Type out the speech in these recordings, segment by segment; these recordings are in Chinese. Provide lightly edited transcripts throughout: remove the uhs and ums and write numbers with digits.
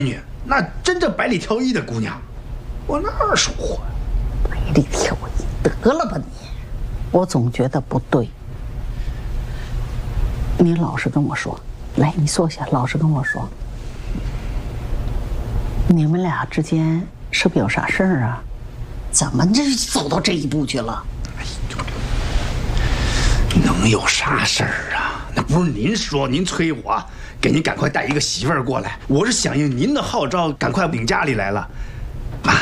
女，那真正百里挑一的姑娘，我哪儿说话？ 百里挑一，得了吧你！我总觉得不对。你老实跟我说，来，你坐下，老实跟我说，你们俩之间是不是有啥事儿啊？怎么这走到这一步去了？哎呦，能有啥事儿啊？那不是您说，您催我，给您赶快带一个媳妇儿过来。我是响应您的号召，赶快领家里来了。妈，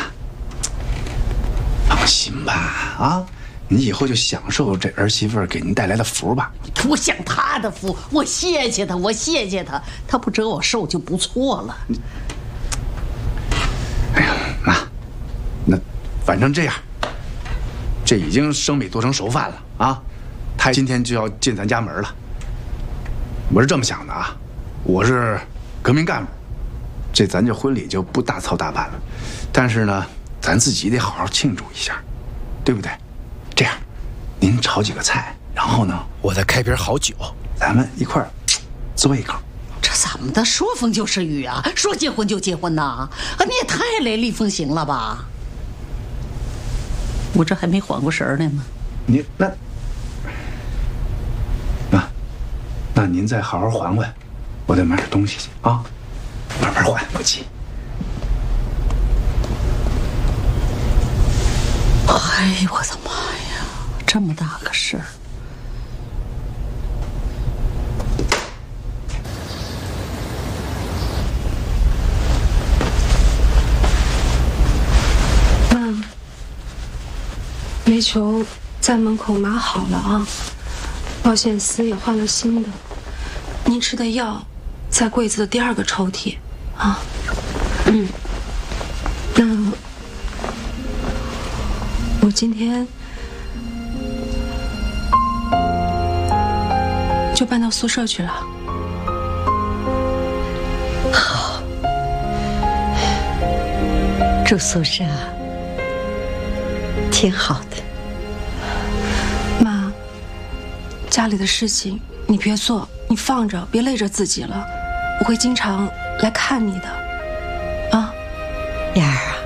放心吧，啊，你以后就享受这儿媳妇儿给您带来的福吧。 我享他的福，我谢谢他，我谢谢他，他不折我寿就不错了。 哎呀，妈，那反正这样，这已经生米做成熟饭了啊。他今天就要进咱家门了。我是这么想的啊，我是革命干部，这咱这婚礼就不大操大办了，但是呢，咱自己得好好庆祝一下，对不对？这样，您炒几个菜，然后呢，我再开瓶好酒，咱们一块儿嘬一口。 这怎么的？说风就是雨啊！说结婚就结婚呐！啊，你也太雷厉风行了吧！我这还没缓过神来呢。 您那您再好好缓缓，我得买点东西去啊，慢慢缓，不急。 哎呦我的妈呀，这么大个事儿！ 妈，煤球在门口码好了啊，保险丝也换了新的。您吃的药在柜子的第2个抽屉啊。那我今天就搬到宿舍去了。 好，住宿舍挺好的。 妈，家里的事情你别做，你放着，别累着自己了。我会经常来看你的，啊， 燕儿啊，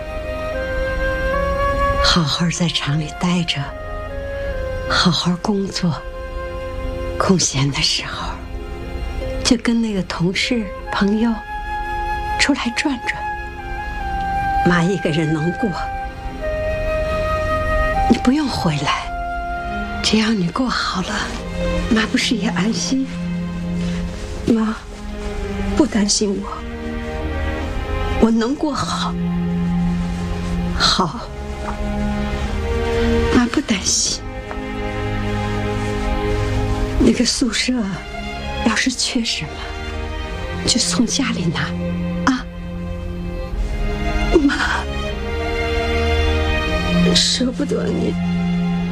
好好在厂里待着，好好工作，空闲的时候就跟那个同事朋友出来转转。妈一个人能过，你不用回来，只要你过好了，妈不是也安心？ 妈，不担心我能过好。好，妈不担心。那个宿舍要是缺什么，就从家里拿啊。 妈，舍不得你。